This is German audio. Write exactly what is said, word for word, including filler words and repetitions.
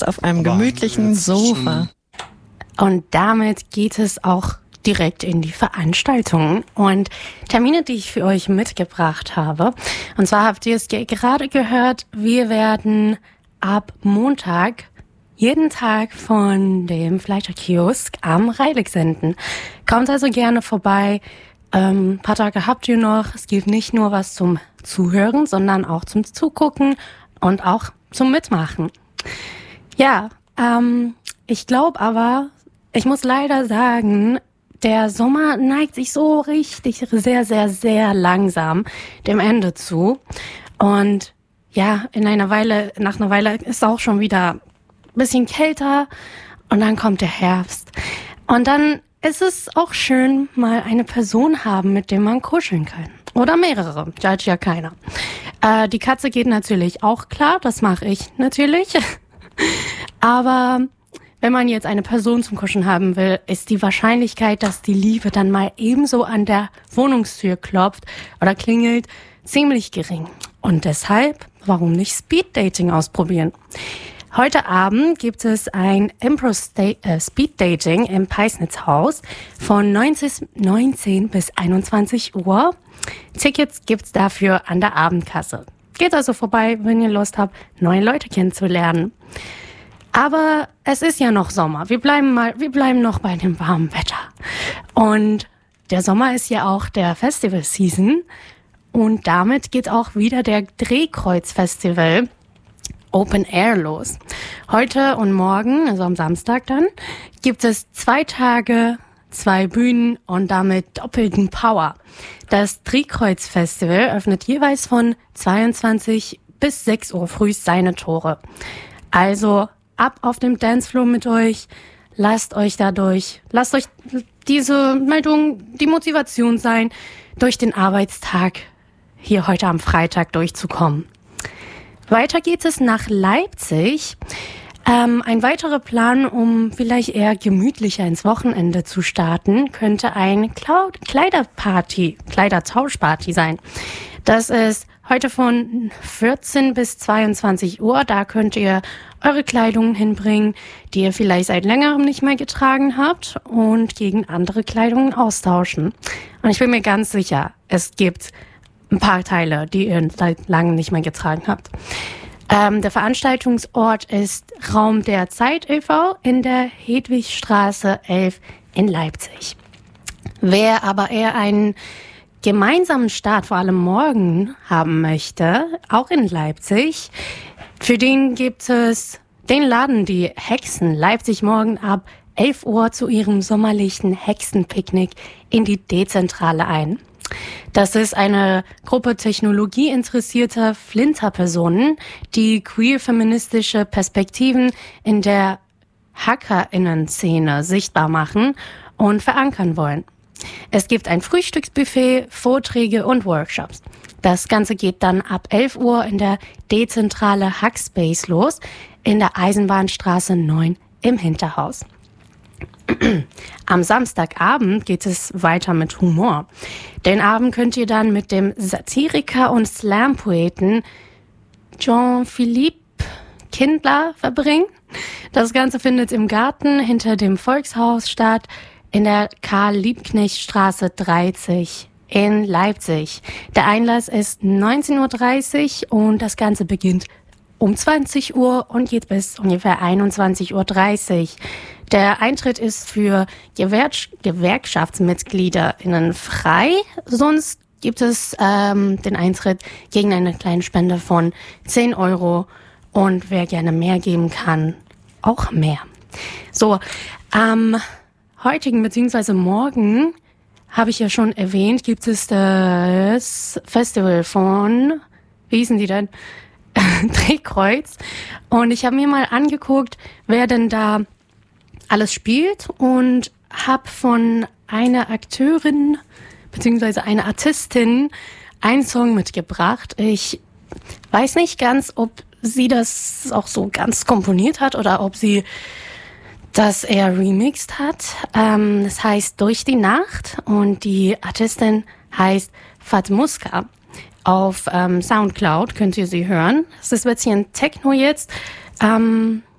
sitzt auf einem gemütlichen Sofa. Und damit geht es auch direkt in die Veranstaltungen und Termine, die ich für euch mitgebracht habe. Und zwar habt ihr es ge- gerade gehört, wir werden ab Montag jeden Tag von dem Fleischerkiosk am Reilig senden. Kommt also gerne vorbei. Ähm, paar Tage habt ihr noch. Es gibt nicht nur was zum Zuhören, sondern auch zum Zugucken und auch zum Mitmachen. Ja, ähm, ich glaube aber, ich muss leider sagen, der Sommer neigt sich so richtig sehr, sehr, sehr langsam dem Ende zu. Und ja, in einer Weile, nach einer Weile ist auch schon wieder ein bisschen kälter und dann kommt der Herbst. Und dann ist es auch schön, mal eine Person haben, mit der man kuscheln kann. Oder mehrere, judge ja keiner. Äh, die Katze geht natürlich auch klar, das mache ich natürlich. Aber wenn man jetzt eine Person zum Kuscheln haben will, ist die Wahrscheinlichkeit, dass die Liebe dann mal ebenso an der Wohnungstür klopft oder klingelt, ziemlich gering. Und deshalb, warum nicht Speeddating ausprobieren? Heute Abend gibt es ein Impro-Speed-Dating im Peisnitzhaus von neunzehn bis einundzwanzig Uhr. Tickets gibt's dafür an der Abendkasse. Geht also vorbei, wenn ihr Lust habt, neue Leute kennenzulernen. Aber es ist ja noch Sommer. Wir bleiben mal, wir bleiben noch bei dem warmen Wetter. Und der Sommer ist ja auch der Festival-Season. Und damit geht auch wieder der Drehkreuz-Festival Open Air los. Heute und morgen, also am Samstag dann, gibt es zwei Tage, zwei Bühnen und damit doppelten Power. Das Drehkreuz-Festival öffnet jeweils von zweiundzwanzig bis sechs Uhr früh seine Tore. Also ab auf dem Dancefloor mit euch, lasst euch dadurch, lasst euch diese Meldung die Motivation sein, durch den Arbeitstag hier heute am Freitag durchzukommen. Weiter geht es nach Leipzig. Ähm, ein weiterer Plan, um vielleicht eher gemütlicher ins Wochenende zu starten, könnte ein Cloud- Kleiderparty, Kleidertauschparty sein. Das ist heute von vierzehn bis zweiundzwanzig Uhr. Da könnt ihr eure Kleidung hinbringen, die ihr vielleicht seit längerem nicht mehr getragen habt und gegen andere Kleidung austauschen. Und ich bin mir ganz sicher, es gibt ein paar Teile, die ihr seit langem nicht mehr getragen habt. Ähm, der Veranstaltungsort ist Raum der Zeit e V in der Hedwigstraße elf in Leipzig. Wer aber eher einen gemeinsamen Start, vor allem morgen, haben möchte, auch in Leipzig, für den gibt es den Laden Die Hexen Leipzig morgen ab elf Uhr zu ihrem sommerlichen Hexenpicknick in die D-Zentrale ein. Das ist eine Gruppe technologieinteressierter Flinterpersonen, die queer-feministische Perspektiven in der HackerInnen-Szene sichtbar machen und verankern wollen. Es gibt ein Frühstücksbuffet, Vorträge und Workshops. Das Ganze geht dann ab elf Uhr in der Dezentrale Hackspace los, in der Eisenbahnstraße neun im Hinterhaus. Am Samstagabend geht es weiter mit Humor. Den Abend könnt ihr dann mit dem Satiriker und Slam-Poeten Jean-Philippe Kindler verbringen. Das Ganze findet im Garten hinter dem Volkshaus statt, in der Karl-Liebknecht-Straße dreißig in Leipzig. Der Einlass ist neunzehn Uhr dreißig und das Ganze beginnt um zwanzig Uhr und geht bis ungefähr einundzwanzig Uhr dreißig. Der Eintritt ist für Gewerk- GewerkschaftsmitgliederInnen frei. Sonst gibt es ähm, den Eintritt gegen eine kleine Spende von zehn Euro. Und wer gerne mehr geben kann, auch mehr. So, am heutigen bzw. morgen, habe ich ja schon erwähnt, gibt es das Festival von, wie hießen die denn? Drehkreuz. Und ich habe mir mal angeguckt, wer denn da alles spielt und habe von einer Akteurin bzw. einer Artistin einen Song mitgebracht. Ich weiß nicht ganz, ob sie das auch so ganz komponiert hat oder ob sie das eher remixed hat. Ähm, das heißt Durch die Nacht und die Artistin heißt Fatmuska. Auf ähm, Soundcloud könnt ihr sie hören. Es ist ein bisschen Techno jetzt. Ähm,